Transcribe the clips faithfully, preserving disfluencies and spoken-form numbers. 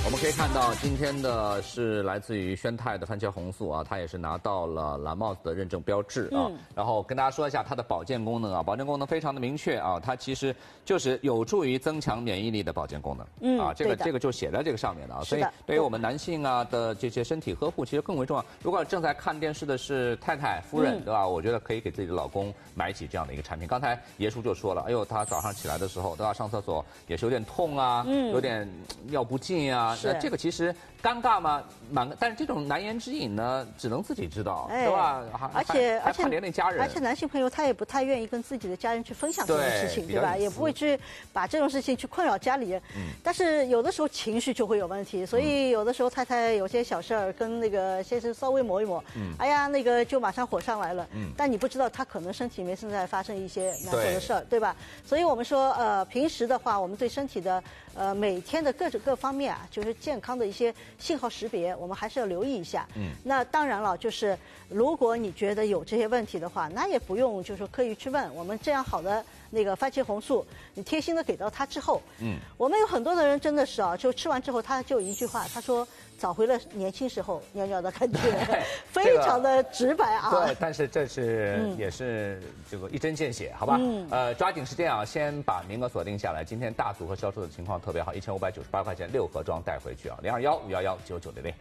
我们可以看到，今天的是来自于宣泰的番茄红素啊，它也是拿到了蓝帽子的认证标志啊。嗯、然后跟大家说一下它的保健功能啊，保健功能非常的明确啊，它其实就是有助于增强免疫力的保健功能。嗯，啊，这个这个就写在这个上面的啊。所以对于我们男性啊的这些身体呵护，其实更为重要。如果正在看电视的是太太、夫人，嗯、对吧？我觉得可以给自己的老公买起这样的一个产品。刚才爷叔就说了，哎呦，他早上起来的时候都要上厕所，也是有点痛啊，嗯、有点尿不尽啊。那这个其实尴尬吗？蛮，但是这种难言之隐呢，只能自己知道， 哎、 对吧？ 而且而且连累家人， 而且男性朋友他也不太愿意跟自己的家人去分享这种事情， 对, 对吧？也不会去把这种事情去困扰家里人。嗯。但是有的时候情绪就会有问题，所以有的时候太太有些小事儿跟那个先生稍微磨一磨，嗯，哎呀，那个就马上火上来了。嗯。但你不知道他可能身体里面正在发生一些难受的事儿， 对, 对吧？所以我们说，呃，平时的话，我们对身体的呃每天的各种各方面啊，就是健康的一些信号识别，我们还是要留意一下。嗯，那当然了，就是如果你觉得有这些问题的话，那也不用就是说刻意去问。我们这样好的那个番茄红素，你贴心的给到他之后，嗯，我们有很多的人真的是啊，就吃完之后他就一句话，他说找回了年轻时候尿尿的感觉，非常的直白啊。 对，但是这是、嗯、也是这个一针见血，好吧？嗯，呃，抓紧时间啊，先把名额锁定下来。今天大组合销售的情况特别好，一千五百九十八块钱六盒装带回去啊，零二幺五幺幺九九零零。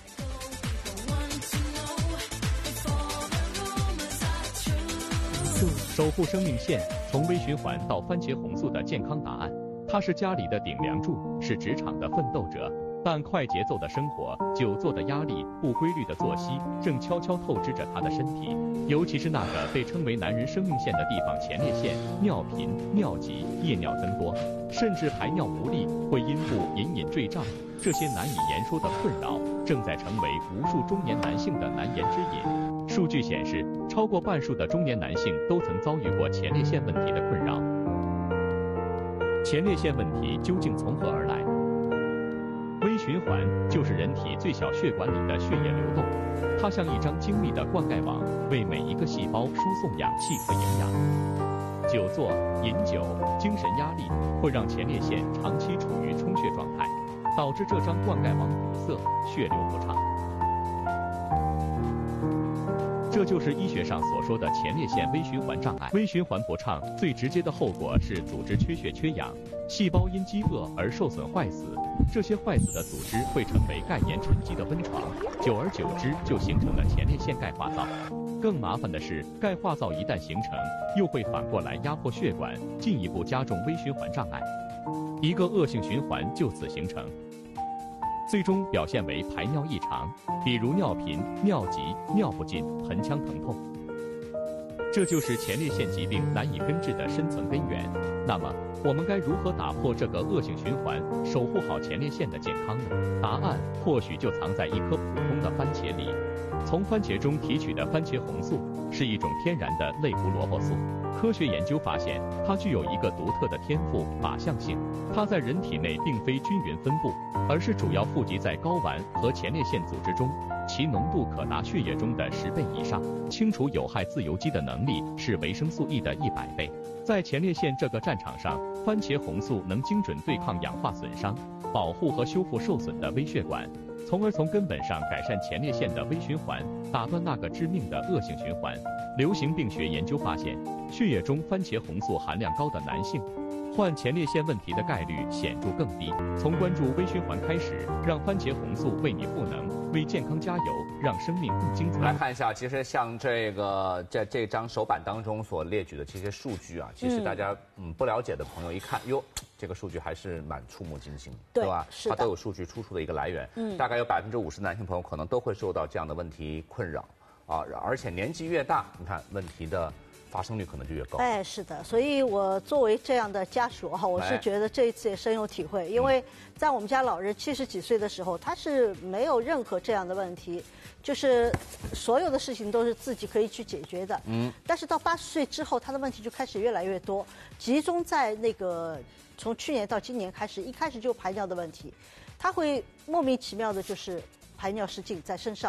守护生命线，从微循环到番茄红素的健康答案。它是家里的顶梁柱，是职场的奋斗者。但快节奏的生活、久坐的压力、不规律的作息，正悄悄透支着他的身体。尤其是那个被称为男人生命线的地方——前列腺，尿频、尿急、夜尿增多，甚至排尿无力，会阴部隐隐坠胀。这些难以言说的困扰，正在成为无数中年男性的难言之隐。数据显示，超过半数的中年男性都曾遭遇过前列腺问题的困扰。前列腺问题究竟从何而来？微循环就是人体最小血管里的血液流动，它像一张精密的灌溉网，为每一个细胞输送氧气和营养。久坐、饮酒、精神压力会让前列腺长期处于充血状态，导致这张灌溉网堵塞，血流不畅。这就是医学上所说的前列腺微循环障碍。微循环不畅最直接的后果是组织缺血缺氧，细胞因饥饿而受损坏死。这些坏死的组织会成为钙盐沉积的温床，久而久之就形成了前列腺钙化灶。更麻烦的是，钙化灶一旦形成，又会反过来压迫血管，进一步加重微循环障碍，一个恶性循环就此形成。最终表现为排尿异常，比如尿频、尿急、尿不尽、盆腔疼痛。这就是前列腺疾病难以根治的深层根源。那么，我们该如何打破这个恶性循环，守护好前列腺的健康呢？答案或许就藏在一颗普通的番茄里。从番茄中提取的番茄红素是一种天然的类胡萝卜素。科学研究发现，它具有一个独特的天赋——靶向性。它在人体内并非均匀分布，而是主要富集在睾丸和前列腺组织中，其浓度可达血液中的十倍以上，清除有害自由基的能力是维生素 E 的一百倍。在前列腺这个战场上，番茄红素能精准对抗氧化损伤，保护和修复受损的微血管，从而从根本上改善前列腺的微循环，打断那个致命的恶性循环。流行病学研究发现，血液中番茄红素含量高的男性，患前列腺问题的概率显著更低。从关注微循环开始，让番茄红素为你赋能，为健康加油，让生命更精彩。 来看一下，其实像这个在这张手板当中所列举的这些数据啊，其实大家嗯不了解的朋友一看，哟，这个数据还是蛮触目惊心，对, 对吧？它都有数据出处的一个来源。嗯，大概有百分之五十男性朋友可能都会受到这样的问题困扰啊，而且年纪越大，你看问题的发生率可能就越高。 哎，是的，所以我作为这样的家属哈，我是觉得这一次也深有体会，因为在我们家老人七十几岁的时候，他是没有任何这样的问题，就是所有的事情都是自己可以去解决的。嗯，但是到八十岁之后，他的问题就开始越来越多，集中在那个从去年到今年开始，一开始就排尿的问题，他会莫名其妙的就是排尿失禁在身上。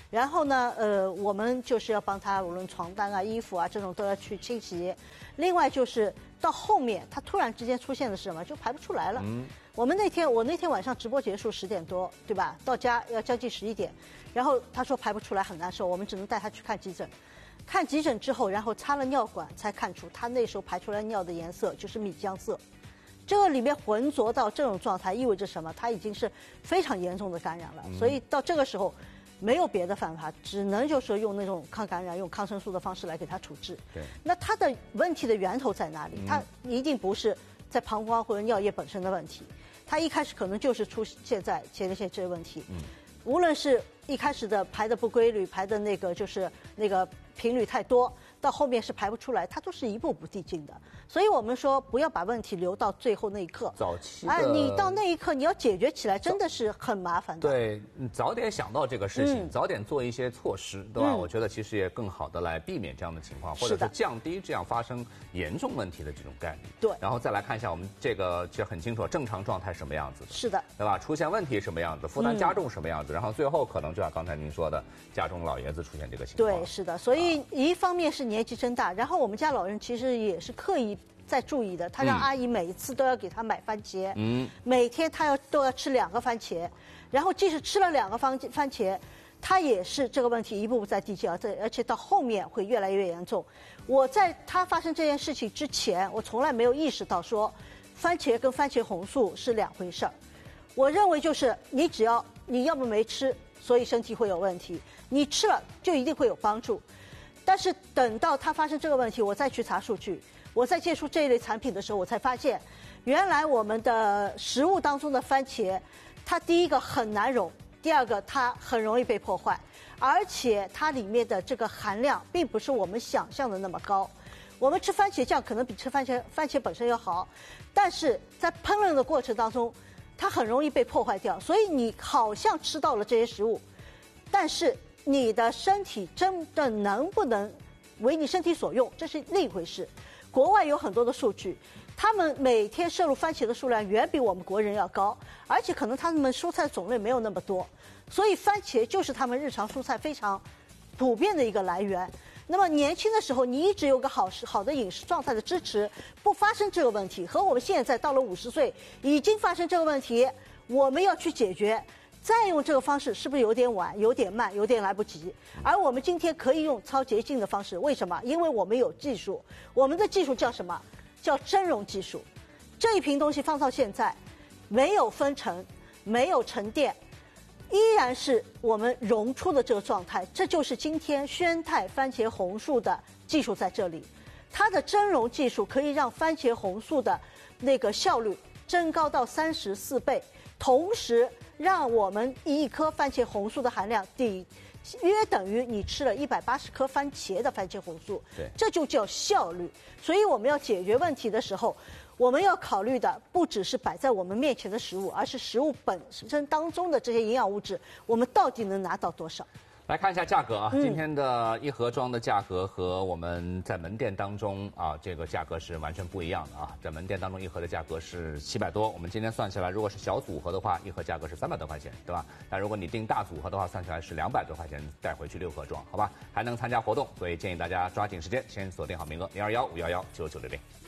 然后呢，呃，我们就是要帮他，无论床单啊、衣服啊这种都要去清洗。另外就是到后面，他突然之间出现的是什么，就排不出来了。嗯，我们那天我那天晚上直播结束十点多，对吧？到家要将近十一点，然后他说排不出来很难受，我们只能带他去看急诊。看急诊之后，然后插了尿管，才看出他那时候排出来尿的颜色就是米浆色。这个里面浑浊到这种状态，意味着什么？他已经是非常严重的感染了。嗯、所以到这个时候，没有别的办法，只能就是用那种抗感染、用抗生素的方式来给他处置。 对。 那他的问题的源头在哪里？ 嗯、 他一定不是在膀胱或者尿液本身的问题，他一开始可能就是出现在前列腺这些问题。嗯。无论是一开始的排的不规律，排的那个就是那个频率太多，到后面是排不出来，它都是一步步递进的。所以我们说不要把问题留到最后那一刻。 早期哎，你到那一刻你要解决起来真的是很麻烦的。 对，你早点想到这个事情，嗯、早点做一些措施，对吧？嗯、我觉得其实也更好的来避免这样的情况，或者是降低这样发生严重问题的这种概率。 对。 然后再来看一下我们这个其实很清楚，正常状态什么样子的。 是的。 对吧？出现问题什么样子，负担加重什么样子，嗯、然后最后可能就像刚才您说的，家中老爷子出现这个情况。 对，是的。所以一方面是年纪增大，然后我们家老人其实也是刻意在注意的，他让阿姨每一次都要给他买番茄，嗯，每天他要都要吃两个番茄，然后即使吃了两个番番茄，他也是这个问题一步步在递进，而且而且到后面会越来越严重。我在他发生这件事情之前，我从来没有意识到说，番茄跟番茄红素是两回事儿。我认为就是你只要你要么没吃，所以身体会有问题；你吃了就一定会有帮助。但是等到他发生这个问题，我再去查数据。我在接触这一类产品的时候，我才发现，原来我们的食物当中的番茄，它第一个很难溶，第二个它很容易被破坏，而且它里面的这个含量并不是我们想象的那么高。我们吃番茄酱可能比吃番茄番茄本身要好，但是在烹饪的过程当中，它很容易被破坏掉。所以你好像吃到了这些食物，但是你的身体真的能不能为你身体所用，这是另一回事。国外有很多的数据，他们每天摄入番茄的数量远比我们国人要高，而且可能他们蔬菜种类没有那么多，所以番茄就是他们日常蔬菜非常普遍的一个来源。那么年轻的时候，你一直有个好好的饮食状态的支持，不发生这个问题，和我们现在到了五十岁已经发生这个问题，我们要去解决。再用这个方式是不是有点晚、有点慢、有点来不及？而我们今天可以用超洁净的方式，为什么？因为我们有技术，我们的技术叫什么？叫蒸溶技术。这一瓶东西放到现在，没有分层，没有沉淀，依然是我们溶出的这个状态。这就是今天宣泰番茄红素的技术在这里，它的蒸溶技术可以让番茄红素的那个效率增高到三十四倍，同时让我们一颗番茄红素的含量抵约等于你吃了一百八十颗番茄的番茄红素， 对， 这就叫效率。所以我们要解决问题的时候，我们要考虑的不只是摆在我们面前的食物，而是食物本身当中的这些营养物质，我们到底能拿到多少？ 来看一下价格啊，嗯、今天的一盒装的价格和我们在门店当中啊，这个价格是完全不一样的啊。在门店当中一盒的价格是七百多，我们今天算下来，如果是小组合的话，一盒价格是三百多块钱，对吧？但如果你订大组合的话，算下来是两百多块钱，带回去六盒装，好吧？还能参加活动，所以建议大家抓紧时间，先锁定好名额零二幺五幺幺九九六零。